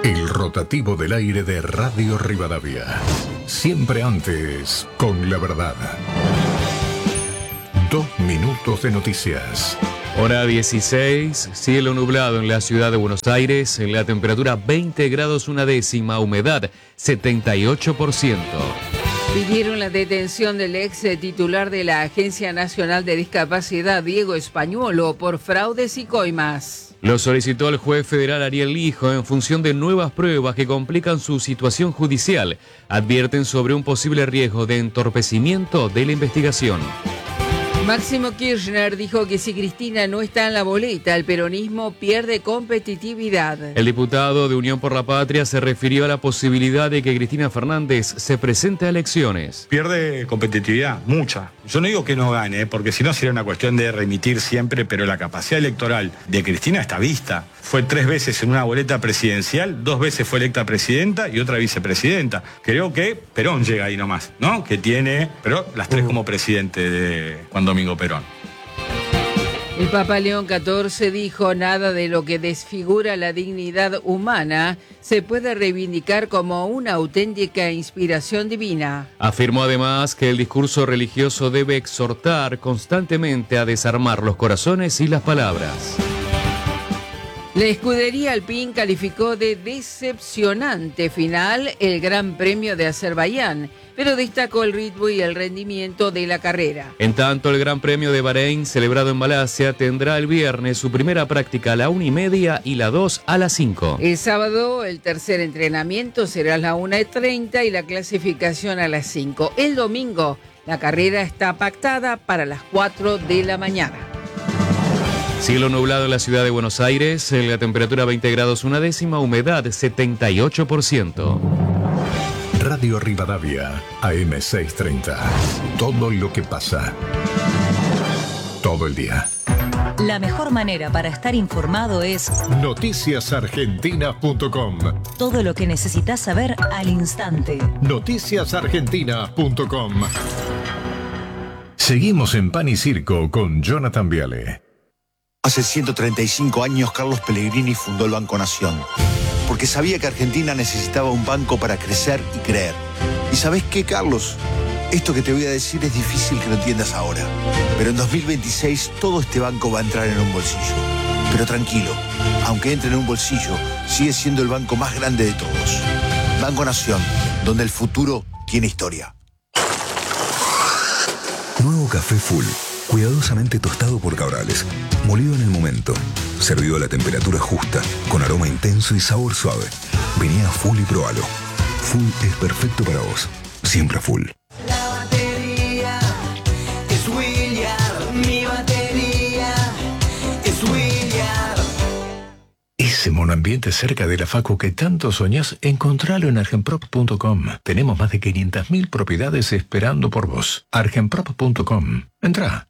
El rotativo del aire de Radio Rivadavia. Siempre antes, con la verdad. 2 minutos de noticias. Hora 16, cielo nublado en la ciudad de Buenos Aires, la temperatura 20 grados una décima, humedad 78%. Pidieron la detención del ex titular de la Agencia Nacional de Discapacidad, Diego Españuolo, por fraudes y coimas. Lo solicitó el juez federal Ariel Lijo en función de nuevas pruebas que complican su situación judicial. Advierten sobre un posible riesgo de entorpecimiento de la investigación. Máximo Kirchner dijo que si Cristina no está en la boleta, el peronismo pierde competitividad. El diputado de Unión por la Patria se refirió a la posibilidad de que Cristina Fernández se presente a elecciones. Pierde competitividad, mucha. Yo no digo que no gane, porque si no sería una cuestión de remitir siempre, pero la capacidad electoral de Cristina está vista. Fue 3 veces en una boleta presidencial, 2 veces fue electa presidenta y otra vicepresidenta. Creo que Perón llega ahí nomás, ¿no? Que tiene, pero las 3 como presidente de Juan Domingo Perón. El Papa León XIV dijo: nada de lo que desfigura la dignidad humana se puede reivindicar como una auténtica inspiración divina. Afirmó además que el discurso religioso debe exhortar constantemente a desarmar los corazones y las palabras. La escudería Alpine calificó de decepcionante final el Gran Premio de Azerbaiyán, pero destacó el ritmo y el rendimiento de la carrera. En tanto, el Gran Premio de Bahrein, celebrado en Malasia, tendrá el viernes su primera práctica a la 1:30 y la 2 a las 5. El sábado, el tercer entrenamiento será a las 1:30 y la clasificación a las 5. El domingo, la carrera está pactada para las 4 de la mañana. Cielo nublado en la ciudad de Buenos Aires, la temperatura 20 grados una décima, humedad 78%. Radio Rivadavia, AM630. Todo lo que pasa. Todo el día. La mejor manera para estar informado es noticiasargentina.com. todo lo que necesitas saber al instante. Noticiasargentina.com. Seguimos en Pan y Circo con Jonathan Viale. Hace 135 años Carlos Pellegrini fundó el Banco Nación, porque sabía que Argentina necesitaba un banco para crecer y creer. ¿Y sabés qué, Carlos? Esto que te voy a decir es difícil que lo entiendas ahora, pero en 2026 todo este banco va a entrar en un bolsillo. Pero tranquilo, aunque entre en un bolsillo, sigue siendo el banco más grande de todos. Banco Nación, donde el futuro tiene historia. Nuevo café Full, cuidadosamente tostado por Cabrales, molido en el momento, servido a la temperatura justa, con aroma intenso y sabor suave. Vení a Full y probalo. Full es perfecto para vos, siempre Full. La batería es Williard, mi batería es Williard. Ese monoambiente cerca de la facu que tanto soñás, encontralo en argenprop.com. Tenemos más de 500.000 propiedades esperando por vos. argenprop.com. Entrá.